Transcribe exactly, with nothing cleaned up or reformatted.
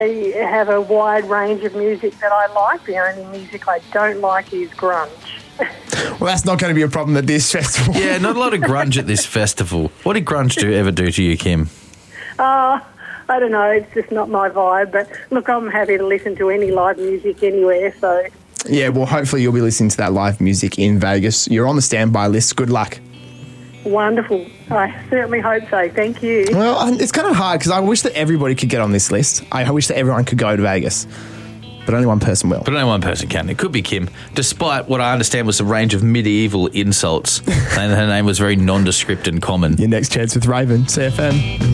I have a wide range of music that I like. The only music I don't like is grunge. Well, that's not going to be a problem at this festival. Yeah, not a lot of grunge at this festival. What did grunge do ever do to you, Kim? Uh, I don't know. It's just not my vibe. But, look, I'm happy to listen to any live music anywhere, so... Yeah, well, hopefully you'll be listening to that live music in Vegas. You're on the standby list. Good luck. Wonderful. I certainly hope so. Thank you. Well, it's kind of hard because I wish that everybody could get on this list. I wish that everyone could go to Vegas. But only one person will. But only one person can. It could be Kim, despite what I understand was a range of medieval insults. And her name was very nondescript and common. Your next chance with Raven, C F M.